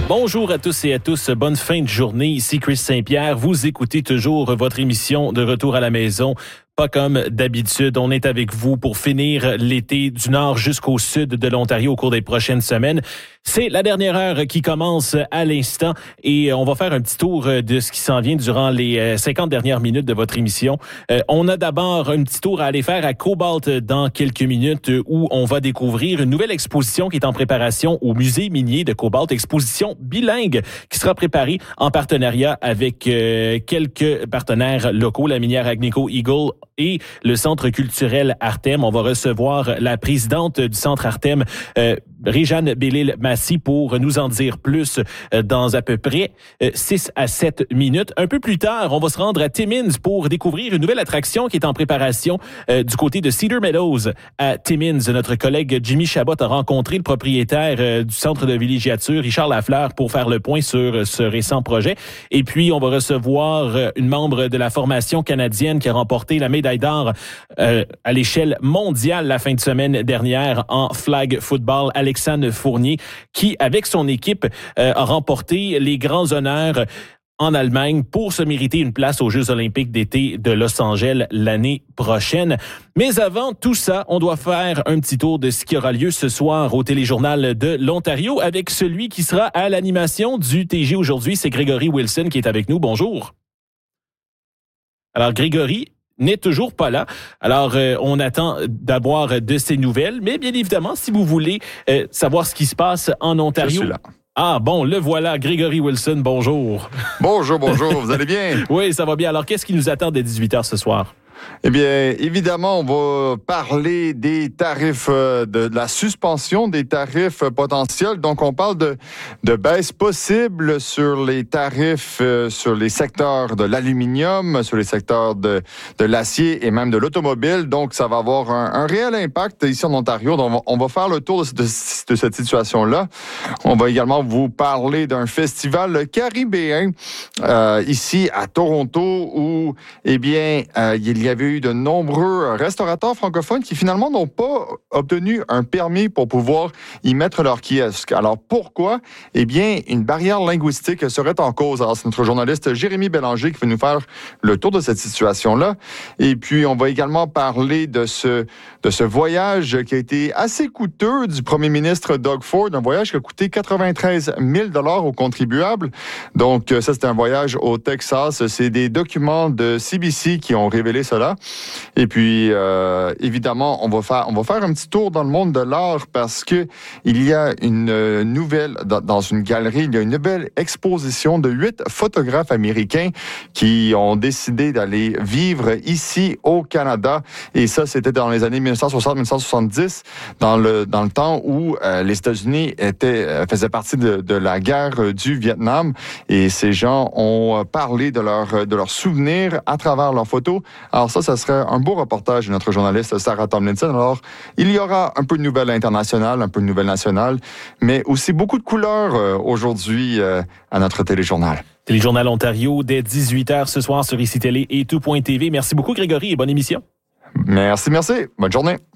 Bonjour à tous et à tous. Bonne fin de journée. Ici Chris Saint-Pierre. Vous écoutez toujours votre émission de Retour à la maison. Pas comme d'habitude, on est avec vous pour finir l'été du nord jusqu'au sud de l'Ontario au cours des prochaines semaines. C'est la dernière heure qui commence à l'instant et on va faire un petit tour de ce qui s'en vient durant les 50 dernières minutes de votre émission. On a d'abord un petit tour à aller faire à Cobalt dans quelques minutes où on va découvrir une nouvelle exposition qui est en préparation au musée minier de Cobalt, exposition bilingue qui sera préparée en partenariat avec quelques partenaires locaux, la minière Agnico Eagle et le Centre culturel Artem. On va recevoir la présidente du Centre Artem, Réjeanne Bellil-Massy, pour nous en dire plus dans à peu près 6 à 7 minutes. Un peu plus tard, on va se rendre à Timmins pour découvrir une nouvelle attraction qui est en préparation du côté de Cedar Meadows à Timmins. Notre collègue Jimmy Chabot a rencontré le propriétaire du centre de villégiature, Richard Lafleur, pour faire le point sur ce récent projet. Et puis, on va recevoir une membre de la formation canadienne qui a remporté la médaille d'or à l'échelle mondiale la fin de semaine dernière en flag football, Alexandre Fournier, qui, avec son équipe, a remporté les grands honneurs en Allemagne pour se mériter une place aux Jeux olympiques d'été de Los Angeles l'année prochaine. Mais avant tout ça, on doit faire un petit tour de ce qui aura lieu ce soir au Téléjournal de l'Ontario avec celui qui sera à l'animation du TG aujourd'hui. C'est Grégory Wilson qui est avec nous. Bonjour. Alors, Grégory n'est toujours pas là. Alors, on attend d'avoir de ses nouvelles. Mais bien évidemment, si vous voulez savoir ce qui se passe en Ontario... Je suis là. Ah bon, le voilà, Grégory Wilson, bonjour. Bonjour, vous allez bien? Oui, ça va bien. Alors, qu'est-ce qui nous attend dès 18h ce soir? Eh bien, évidemment, on va parler des tarifs, de la suspension des tarifs potentiels. Donc, on parle de baisse possible sur les tarifs sur les secteurs de l'aluminium, sur les secteurs de l'acier et même de l'automobile. Donc, ça va avoir un réel impact ici en Ontario. Donc, on va faire le tour de cette situation-là. On va également vous parler d'un festival caribéen ici à Toronto où, eh bien, il y avait eu de nombreux restaurateurs francophones qui finalement n'ont pas obtenu un permis pour pouvoir y mettre leur kiosque. Alors pourquoi? Eh bien, une barrière linguistique serait en cause. Alors c'est notre journaliste Jérémy Bélanger qui va nous faire le tour de cette situation-là. Et puis on va également parler de ce voyage qui a été assez coûteux du premier ministre Doug Ford, un voyage qui a coûté 93 000 $ aux contribuables. Donc ça c'est un voyage au Texas. C'est des documents de CBC qui ont révélé cela. Et puis, évidemment, on va faire un petit tour dans le monde de l'art parce que il y a une nouvelle, dans une galerie, il y a une nouvelle exposition de 8 photographes américains qui ont décidé d'aller vivre ici au Canada. Et ça, c'était dans les années 1960-1970, dans le temps où les États-Unis faisaient partie de la guerre du Vietnam. Et ces gens ont parlé de leurs souvenirs à travers leurs photos. Alors ça serait un beau reportage de notre journaliste Sarah Tomlinson. Alors, il y aura un peu de nouvelles internationales, un peu de nouvelles nationales, mais aussi beaucoup de couleurs aujourd'hui à notre téléjournal. Téléjournal Ontario, dès 18h ce soir sur ICI Télé et tout.tv. Merci beaucoup, Grégory, et bonne émission. Merci. Bonne journée.